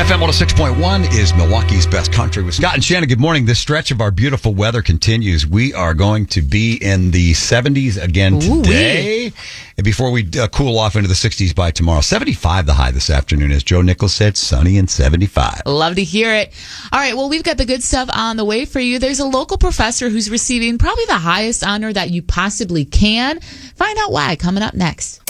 FM 106.1 is Milwaukee's best country with Scott and Shannon. Good morning. This stretch of our beautiful weather continues. We are going to be in the 70s again today. And before we cool off into the 60s by tomorrow. 75 the high this afternoon. As Joe Nichols said, sunny and 75. Love to hear it. All right, well, we've got the good stuff on the way for you. There's a local professor who's receiving probably the highest honor that you possibly can. Find out why coming up next.